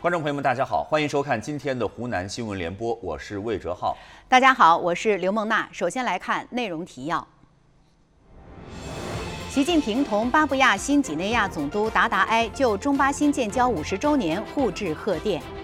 观众朋友们，大家好，欢迎收看今天的湖南新闻联播，我是魏哲浩。 大家好，我是刘梦娜。首先来看内容提要：习近平同巴布亚新几内亚总督达达埃就中巴新建交50周年互致贺电。